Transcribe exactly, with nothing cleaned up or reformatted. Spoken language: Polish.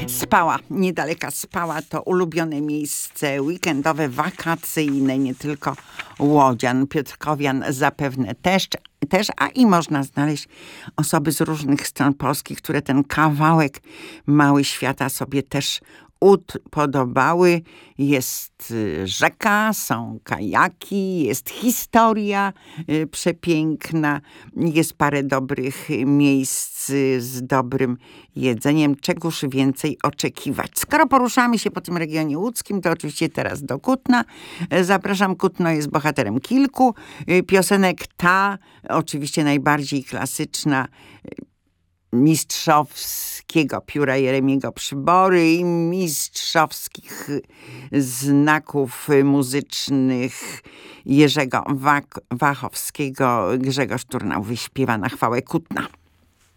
Spała, niedaleka Spała to ulubione miejsce weekendowe, wakacyjne, nie tylko łodzian, piotrkowian zapewne też, też, a i można znaleźć osoby z różnych stron Polski, które ten kawałek mały świata sobie też upodobały. Jest rzeka, są kajaki, jest historia przepiękna, jest parę dobrych miejsc z dobrym jedzeniem. Czegoż więcej oczekiwać? Skoro poruszamy się po tym regionie łódzkim, to oczywiście teraz do Kutna. Zapraszam. Kutno jest bohaterem kilku piosenek. Ta, oczywiście najbardziej klasyczna, mistrzowskiego pióra Jeremiego Przybory i mistrzowskich znaków muzycznych Jerzego Wak- Wachowskiego. Grzegorz Turnał wyśpiewa na chwałę Kutna.